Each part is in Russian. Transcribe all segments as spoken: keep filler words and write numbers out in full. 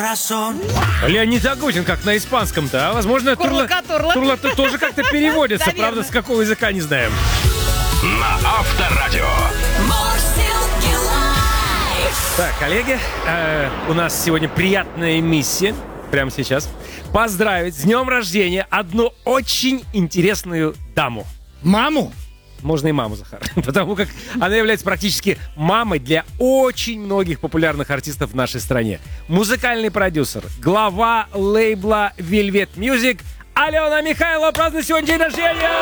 Леонид Агутин, как на испанском-то, а возможно, Турла-катурла. турла тоже как-то переводится, правда, с какого языка не знаем. На Авторадио. Так, коллеги, э, у нас сегодня приятная миссия, прямо сейчас, поздравить с днем рождения одну очень интересную даму. Маму? Можно и маму, Захар, потому как она является практически мамой для очень многих популярных артистов в нашей стране. Музыкальный продюсер, глава лейбла Velvet Music Алена Михайлова празднует сегодня день рождения!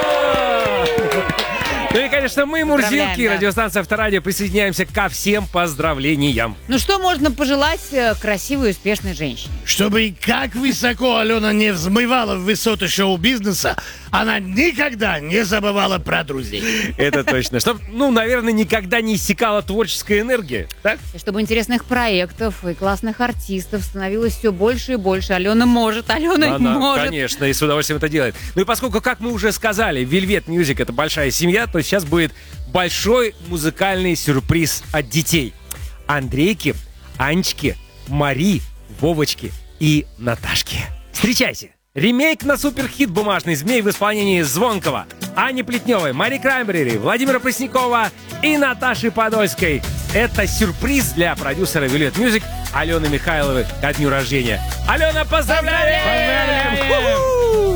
Ну и, конечно, мы, Мурзилки, да. радиостанция Авторадио, присоединяемся ко всем поздравлениям. Ну что можно пожелать э, красивой и успешной женщине? Чтобы как высоко Алена не взмывала в высоты шоу-бизнеса, она никогда не забывала про друзей. Это точно. Чтобы, ну, наверное, никогда не иссякала творческая энергия, так? И чтобы интересных проектов и классных артистов становилось все больше и больше. Алена может, Алена Она, может. конечно, и с удовольствием это делает. Ну и поскольку, как мы уже сказали, Velvet Music — это большая семья, то сейчас будет большой музыкальный сюрприз от детей. Андрейки, Анечки, Мари, Вовочки и Наташки. Встречайте! Ремейк на суперхит «Бумажный змей» в исполнении Звонкова, Ани Плетневой, Мари Краймбрери, Владимира Преснякова и Наташи Подольской. Это сюрприз для продюсера Velvet Music Алены Михайловой ко дню рождения. Алена, поздравляем! Поздравляем! Поздравляем!